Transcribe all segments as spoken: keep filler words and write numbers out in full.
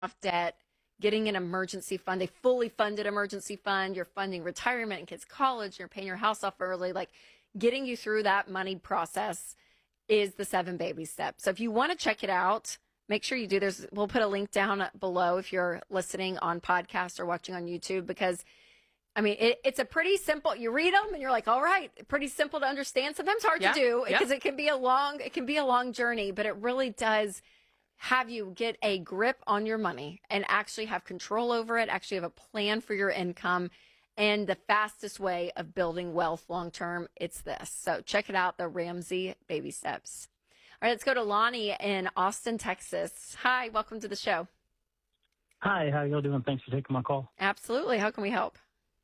off debt, getting an emergency fund, a fully funded emergency fund, you're funding retirement and kids' college, you're paying your house off early, like getting you through that money process is the seven baby steps. So if you want to check it out, make sure you do. There's, we'll put a link down below if you're listening on podcast or watching on YouTube, because I mean, it, it's a pretty simple, you read them and you're like, all right, pretty simple to understand. Sometimes hard Yeah, to do yeah. because it can be a long, it can be a long journey, but it really does have you get a grip on your money and actually have control over it, actually have a plan for your income. And the fastest way of building wealth long-term, it's this. So check it out, the Ramsey Baby Steps. All right, let's go to Lonnie in Austin, Texas. Hi, welcome to the show. Hi, how y'all doing? Thanks for taking my call. Absolutely. How can we help?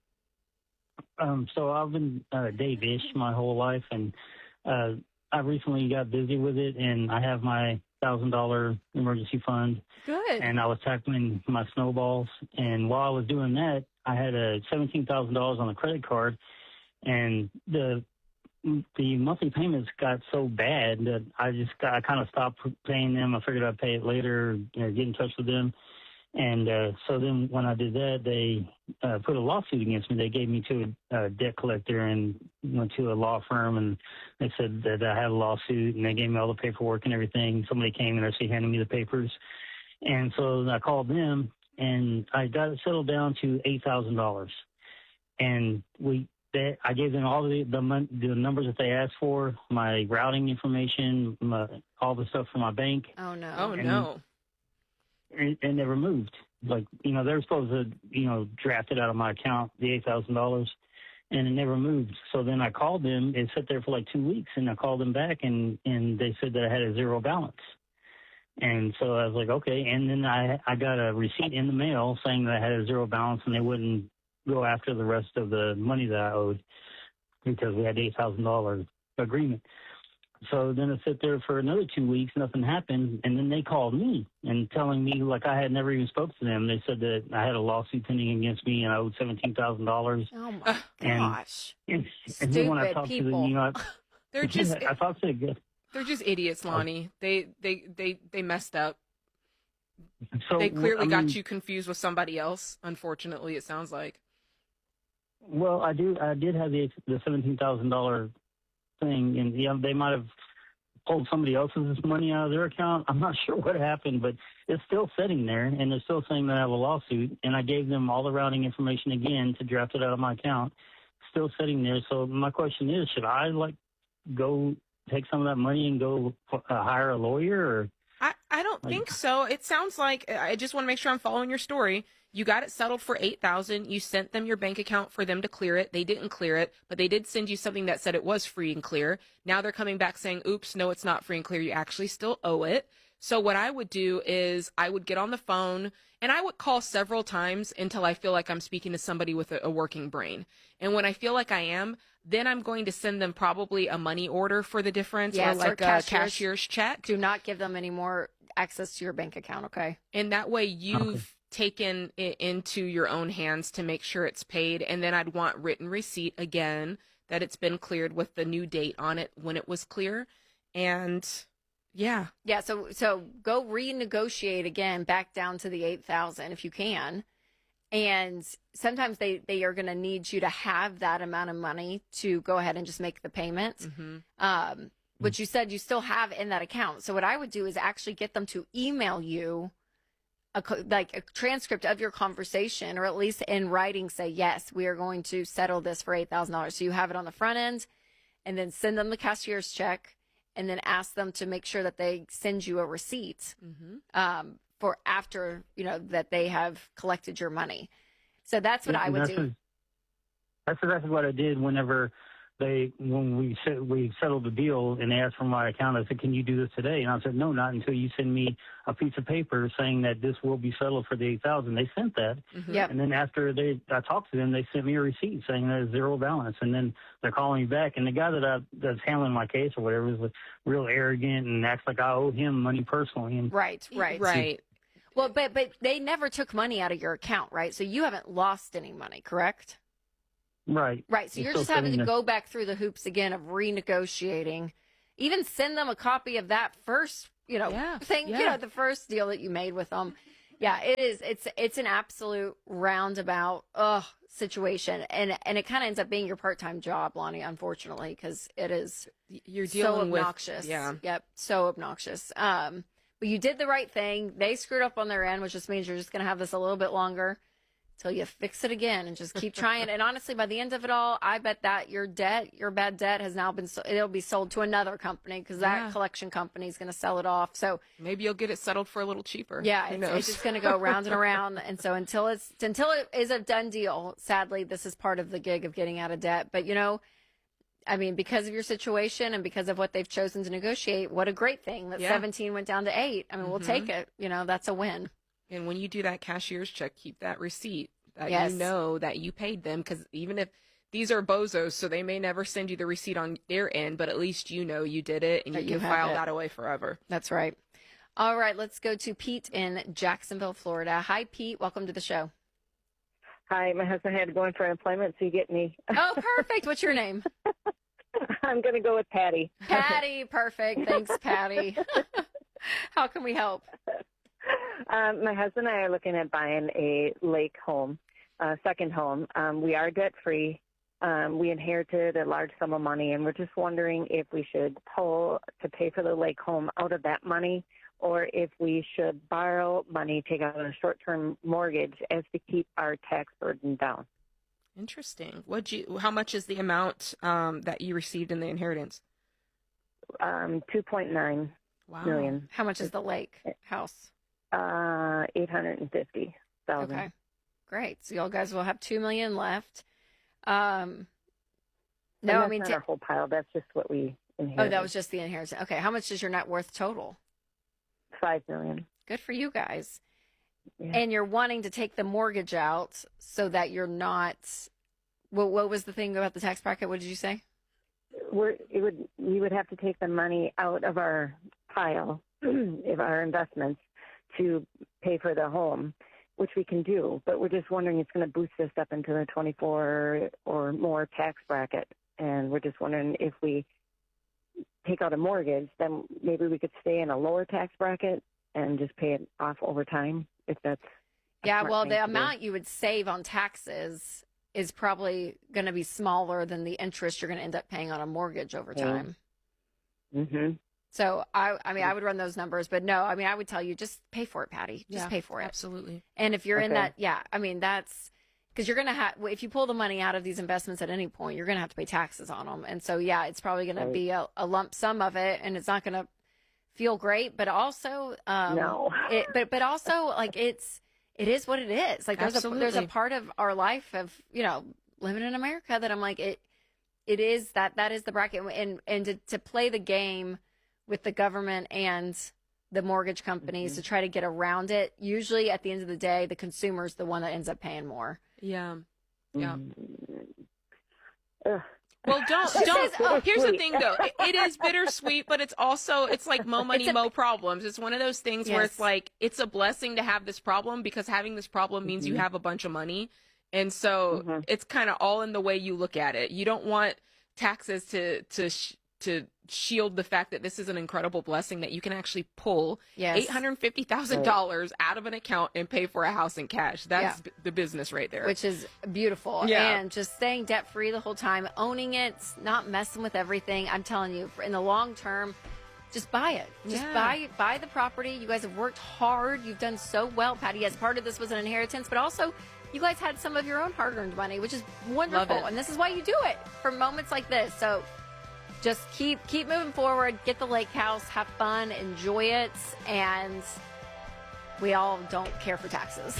Um, so I've been uh, Dave-ish my whole life, and uh, I recently got busy with it, and I have my one thousand dollars emergency fund. Good. And I was tackling my snowballs, and while I was doing that, I had a seventeen thousand dollars on a credit card, and the the monthly payments got so bad that I just got, I kind of stopped paying them. I figured I'd pay it later, you know, get in touch with them. And uh, so then when I did that, they uh, put a lawsuit against me. They gave me to a, a debt collector and went to a law firm, and they said that I had a lawsuit, and they gave me all the paperwork and everything. Somebody came and actually handed me the papers. And so I called them, and I got it settled down to eight thousand dollars. And we, they, I gave them all the, the, mon- the numbers that they asked for, my routing information, my, all the stuff from my bank. Oh, no. Oh, And- no. And, and they removed. Like, you know, they were supposed to, you know, draft it out of my account, the eight thousand dollars, and it never moved. So then I called them. It sat there for like two weeks, and I called them back, and, and they said that I had a zero balance. And so I was like, okay. And then I, I got a receipt in the mail saying that I had a zero balance, and they wouldn't go after the rest of the money that I owed because we had eight thousand dollars agreement. So then I sit there for another two weeks, nothing happened, and then they called me and telling me like I had never even spoke to them. They said that I had a lawsuit pending against me and I owed seventeen thousand dollars. Oh, my And- gosh. And, and then when I Stupid talked to people. them, you know, They're I, just I talked to the they're just idiots, Lonnie. They they they they messed up. so They clearly I got mean, you confused with somebody else. Unfortunately, it sounds like. Well, I do. I did have the the seventeen thousand dollar thing, and yeah, they might have pulled somebody else's money out of their account. I'm not sure what happened, but it's still sitting there, and they're still saying that I have a lawsuit. And I gave them all the routing information again to draft it out of my account. Still sitting there. So my question is, should I like go take some of that money and go uh, hire a lawyer? Or I, I don't Like- think so. It sounds like I just want to make sure I'm following your story. You got it settled for eight thousand dollars. You sent them your bank account for them to clear it. They didn't clear it, but they did send you something that said it was free and clear. Now they're coming back saying, oops, no, it's not free and clear. You actually still owe it. So what I would do is I would get on the phone and I would call several times until I feel like I'm speaking to somebody with a, a working brain. And when I feel like I am, then I'm going to send them probably a money order for the difference Yes, or or like a cashier's- cashier's check. Do not give them any more access to your bank account, okay? And that way you've taken it into your own hands to make sure it's paid. And then I'd want written receipt again that it's been cleared with the new date on it when it was clear. And yeah. Yeah, so so go renegotiate again back down to the eight thousand if you can. And sometimes they, they are going to need you to have that amount of money to go ahead and just make the payment. Mm-hmm. Um, which you said you still have in that account. So what I would do is actually get them to email you a, co- like a transcript of your conversation, or at least in writing, say, yes, we are going to settle this for eight thousand dollars. So you have it on the front end, and then send them the cashier's check, and then ask them to make sure that they send you a receipt Mm-hmm. um, for after, you know, that they have collected your money. So that's what I would that's do. what- That's exactly what I did whenever they, when we set, we settled the deal and they asked for my account. I said, can you do this today? And I said, no, not until you send me a piece of paper saying that this will be settled for the eight thousand. They sent that. Mm-hmm. Yep. And then after they, I talked to them, they sent me a receipt saying that it's zero balance. And then they're calling me back. And the guy that I, that's handling my case or whatever was real arrogant and acts like I owe him money personally. And Right, right. Right. Well, but but they never took money out of your account, right? So you haven't lost any money, correct? right. Right. So It's you're still just having sitting to there. go back through the hoops again of renegotiating. Even send them a copy of that first, you know, Yeah, thing, you yeah. know, the first deal that you made with them. Yeah, it is. It's it's an absolute roundabout ugh situation, and and it kind of ends up being your part time job, Lonnie. Unfortunately, because it is You're so dealing with obnoxious. yeah. Yep, so obnoxious. Um, but you did the right thing. They screwed up on their end, which just means you're just going to have this a little bit longer till you fix it again and just keep trying. And honestly, by the end of it all, I bet that your debt, your bad debt, has now been so, it'll be sold to another company because that Yeah. collection company is going to sell it off. So Maybe you'll get it settled for a little cheaper. yeah, Who it's, knows? it's just going to go round and around. And so until it's until it is a done deal, sadly, this is part of the gig of getting out of debt. But you know, I mean, because of your situation and because of what they've chosen to negotiate, what a great thing that Yeah. seventeen went down to eight. I mean, we'll Mhm. take it. You know, that's a win. And when you do that cashier's check, keep that receipt that Yes. you know that you paid them, because even if these are bozos, so they may never send you the receipt on their end, but at least you know you did it and you That can you have file it. that away forever. That's right. All right, let's go to Pete in Jacksonville, Florida. Hi, Pete. Welcome to the show. Hi, my husband had to go in for employment, so you get me. Oh, perfect. What's your name? I'm going to go with Patty. Patty. Perfect. Thanks, Patty. How can we help? Um, my husband and I are looking at buying a lake home, a second home. Um, we are debt free. Um, we inherited a large sum of money, and we're just wondering if we should pull to pay for the lake home out of that money, or if we should borrow money, take out a short-term mortgage as to keep our tax burden down. Interesting. What you? How much is the amount um, that you received in the inheritance? Um, two point nine Wow. million, How much is the lake house? uh, eight hundred fifty thousand. Okay, great. So y'all guys will have two million left. Um, no, And I that's mean, not ta- our whole pile. That's just what we inherited. oh, that was just the inheritance. Okay, how much is your net worth total? five million. Good for you guys. Yeah. And you're wanting to take the mortgage out so that you're not. What, what was the thing about the tax bracket? What did you say? We're, it would we would have to take the money out of our pile of our investments to pay for the home, which we can do. But we're just wondering, it's going to boost us up into the twenty-four or more tax bracket, and we're just wondering if we take out a mortgage, then maybe we could stay in a lower tax bracket and just pay it off over time. If that's a Yeah, smart well, thing the to do. amount you would save on taxes is probably going to be smaller than the interest you're going to end up paying on a mortgage over Yeah. time. Mm-hmm. So I, I mean, I would run those numbers, but no, I mean, I would tell you just pay for it, Patty. Just Yeah, pay for it. Absolutely. And if you're in Okay. that, yeah, I mean, that's because you're going to have, if you pull the money out of these investments at any point, you're going to have to pay taxes on them. And so, yeah, it's probably going Right. to be a, a lump sum of it, and it's not going to feel great, but also, um, No. it, but, but also like it's, it is what it is. Like there's a, there's a Absolutely. part of our life of, you know, living in America that I'm like, it, it is that, that is the bracket. And, and to, to play the game with the government and the mortgage companies Mhm. to try to get around it. Usually at the end of the day, the consumer's the one that ends up paying more. Yeah. Yeah. Mm. Ugh. Well, don't This don't. is- oh, Here's the sweet. thing, though. It, it is bittersweet, but it's also it's like mo money, It's a- mo problems. It's one of those things where Yes. it's like it's a blessing to have this problem because having this problem means you Mhm. have a bunch of money, and so Mhm. it's kind of all in the way you look at it. You don't want taxes to to sh- to shield the fact that this is an incredible blessing that you can actually pull Yes. eight hundred fifty thousand dollars out of an account and pay for a house in cash. That's b- the business right there. Which is beautiful. Yeah. And just staying debt free the whole time, owning it, not messing with everything. I'm telling you, for in the long term, just buy it. Just Yeah. buy buy the property. You guys have worked hard. You've done so well, Patty. Yes, part of this was an inheritance, but also you guys had some of your own hard earned money, which is wonderful. Love it. And this is why you do it for moments like this. So just keep keep moving forward, get the lake house, have fun, enjoy it, and we all don't care for taxes.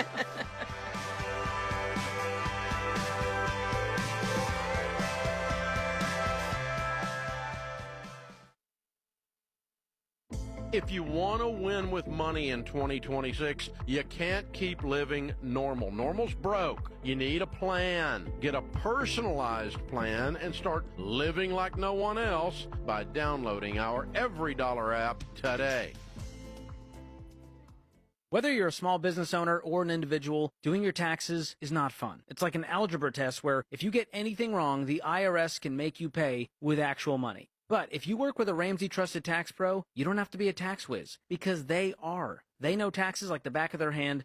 If you want to win with money in twenty twenty-six, you can't keep living normal. Normal's broke. You need a plan. Get a personalized plan and start living like no one else by downloading our Every Dollar app today. Whether you're a small business owner or an individual, doing your taxes is not fun. It's like an algebra test where if you get anything wrong, the I R S can make you pay with actual money. But if you work with a Ramsey Trusted Tax Pro, you don't have to be a tax whiz, because they are. They know taxes like the back of their hand,